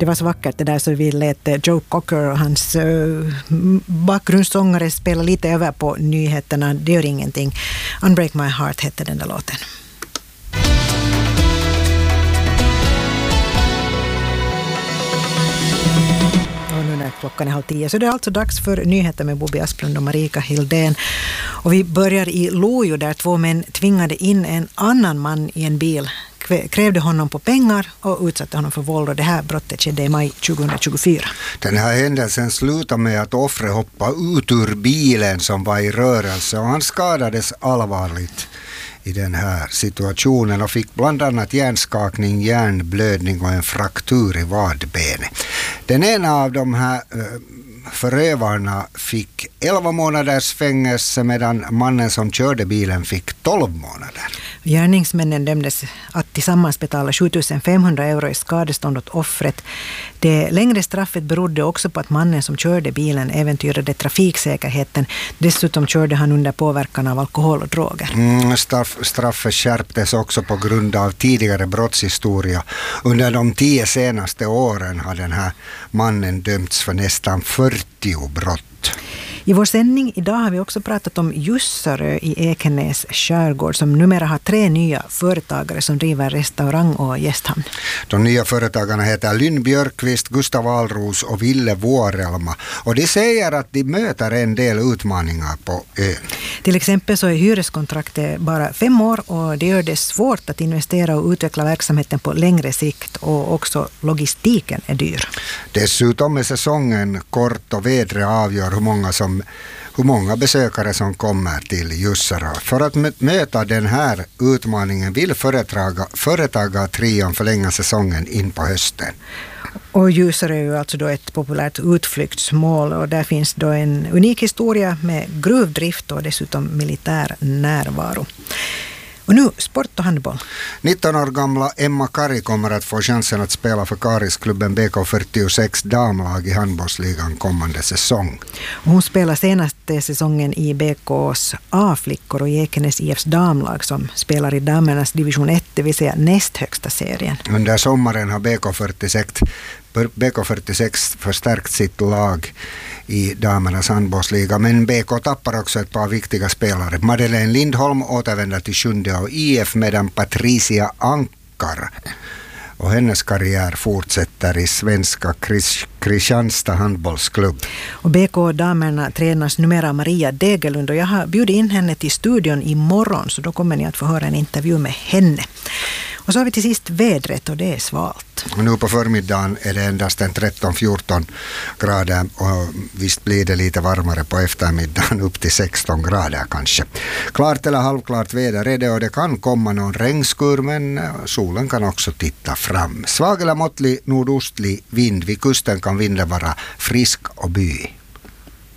Det var så vackert det där, så vi lät Joe Cocker och hans bakgrundssångare spela lite över på nyheterna. Det gör ingenting. Unbreak My Heart hette den där låten. Klockan är 9:30, så det är alltså dags för nyheter med Bobby Asplund och Marika Hildén. Och vi börjar i Lojo där 2 män tvingade in en annan man i en bil, krävde honom på pengar och utsatte honom för våld, och det här brottet skedde i maj 2024. Den här händelsen slutade med att offret hoppade ut ur bilen som var i rörelse, och han skadades allvarligt i den här situationen och fick bland annat hjärnskakning, hjärnblödning och en fraktur i vadbenet. Den ena av de här förövarna fick 11 månaders fängelse, medan mannen som körde bilen fick 12 månader. Gärningsmännen dömdes att tillsammans betala 7 500 euro i skadestånd åt offret. Det längre straffet berodde också på att mannen som körde bilen äventyrade trafiksäkerheten. Dessutom körde han under påverkan av alkohol och droger. Straffet skärptes också på grund av tidigare brottshistoria. Under de 10 senaste åren har den här mannen dömts för nästan 40 brott. I vår sändning idag har vi också pratat om Jussarö i Ekenäs skärgård, som numera har 3 nya företagare som driver restaurang och gästhamn. De nya företagarna heter Lynn Björkvist, Gustav Alros och Ville Vårelma, och de säger att de möter en del utmaningar på ön. Till exempel så är hyreskontraktet bara 5 år, och det gör det svårt att investera och utveckla verksamheten på längre sikt, och också logistiken är dyr. Dessutom är säsongen kort och vädret avgör hur många besökare som kommer till Jussarö. För att möta den här utmaningen vill företagartrion förlänga säsongen in på hösten. Och Jussarö är ju alltså då ett populärt utflyktsmål, och där finns då en unik historia med gruvdrift och dessutom militär närvaro. Och nu sport och handboll. 19 år gamla Emma Kari kommer att få chansen att spela för Karisklubben BK46 damlag i handbollsligan kommande säsong. Hon spelar senaste säsongen i BKs A-flickor och Ekenäs IFs damlag som spelar i damernas division 1, det vill säga näst högsta serien. Under sommaren har BK46 förstärkt sitt lag i damernas handbollsliga, men BK tappar också ett par viktiga spelare. Madeleine Lindholm återvänder till Sjunde och IF, medan Patricia Ankar och hennes karriär fortsätter i svenska Kristianstad handbollsklubb. Och BK-damerna tränas numera Maria Degelund, och jag har bjudit in henne till studion imorgon, så då kommer ni att få höra en intervju med henne. Och så har vi till sist vädret, och det är svalt. Och nu på förmiddagen är det endast 13-14 grader, och visst blir det lite varmare på eftermiddagen, upp till 16 grader kanske. Klart eller halvklart väder är det, och det kan komma någon regnskur, men solen kan också titta fram. Svag eller måttlig nordostlig vind, vid kusten kan vinden vara frisk och byig.